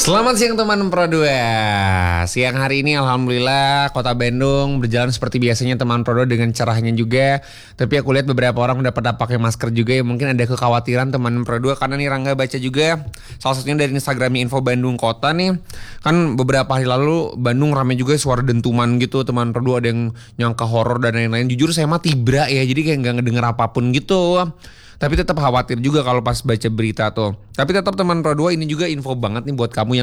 Selamat siang teman Pro 2. Siang hari ini alhamdulillah Kota Bandung berjalan seperti biasanya teman Pro 2 dengan cerahnya juga. Tapi aku lihat beberapa orang udah pada pakai masker juga ya. Mungkin ada kekhawatiran teman Pro 2 karena nih Rangga baca juga salah satunya dari Instagram Info Bandung Kota nih. Kan beberapa hari lalu Bandung ramai juga suara dentuman gitu teman Pro 2, ada yang nyangka horor dan lain-lain. Jujur saya mah tibra ya, jadi kayak nggak ngedenger apapun gitu. Tapi tetap khawatir juga kalau pas baca berita tuh. Tapi tetap teman Pro 2 ini juga info banget nih buat kamu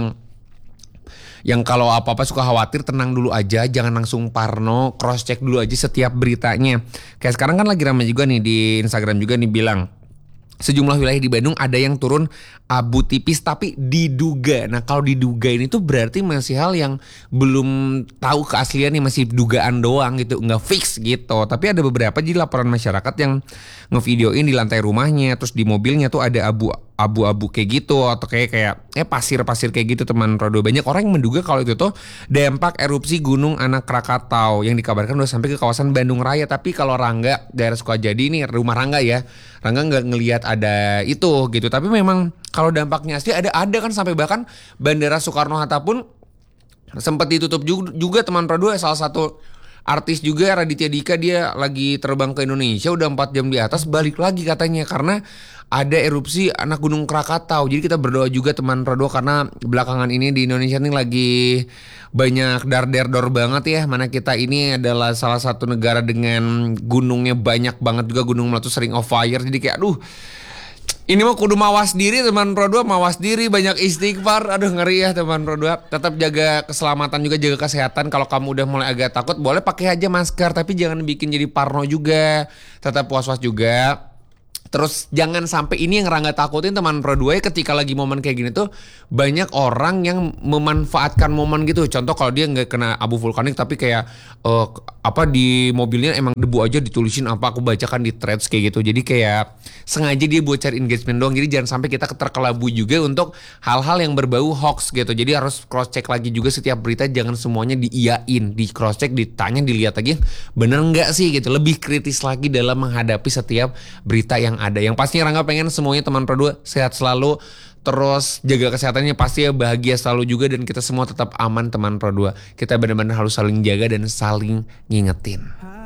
yang kalau apa-apa suka khawatir, tenang dulu aja, jangan langsung parno, cross check dulu aja setiap beritanya. Kayak sekarang kan lagi ramai juga nih di Instagram juga nih bilang sejumlah wilayah di Bandung ada yang turun abu tipis tapi diduga. Nah kalau diduga ini tuh berarti masih hal yang belum tahu keaslian nih, masih dugaan doang gitu, nggak fix gitu. Tapi ada beberapa jadi laporan masyarakat yang ngevideoin di lantai rumahnya, terus di mobilnya tuh ada abu-abu kayak gitu, atau kayak pasir-pasir kayak gitu teman Rodo. Banyak orang yang menduga kalau itu tuh dampak erupsi Gunung Anak Krakatau yang dikabarkan udah sampai ke kawasan Bandung Raya. Tapi kalau Rangga daerah Sukajadi ini rumah Rangga ya, Rangga nggak ngelihat ada itu gitu. Tapi memang kalau dampaknya asli ada kan, sampai bahkan Bandara Soekarno Hatta pun sempat ditutup juga teman Rodo. Salah satu artis juga Raditya Dika, dia lagi terbang ke Indonesia udah 4 jam di atas, balik lagi katanya karena ada erupsi anak Gunung Krakatau. Jadi kita berdoa juga teman Rodo, karena belakangan ini di Indonesia nih lagi banyak dar-der-dor banget ya. Mana kita ini adalah salah satu negara dengan gunungnya banyak banget juga, Gunung Meletus, Ring of Fire. Jadi kayak aduh, ini mah kudu mawas diri teman Pro 2, mawas diri, banyak istighfar. Aduh ngeri ya teman Pro 2. Tetap jaga keselamatan juga, jaga kesehatan. Kalau kamu udah mulai agak takut, boleh pakai aja masker, tapi jangan bikin jadi parno juga. Tetap was-was juga. Terus jangan sampai ini yang Rangga takutin teman Pro 2 ya, ketika lagi momen kayak gini tuh banyak orang yang memanfaatkan momen gitu. Contoh kalau dia nggak kena abu vulkanik tapi kayak di mobilnya emang debu aja ditulisin apa, aku bacakan di threads kayak gitu. Jadi kayak sengaja dia buat cari engagement doang. Jadi jangan sampai kita terkelabui juga untuk hal-hal yang berbau hoax gitu. Jadi harus cross check lagi juga setiap berita, jangan semuanya diiyain, di cross check, ditanya, dilihat lagi bener nggak sih gitu. Lebih kritis lagi dalam menghadapi setiap berita yang ada. Yang pasti Rangga pengen semuanya teman Pro 2 sehat selalu, terus jaga kesehatannya pasti ya, bahagia selalu juga, dan kita semua tetap aman teman Pro 2. Kita benar-benar harus saling jaga dan saling ngingetin.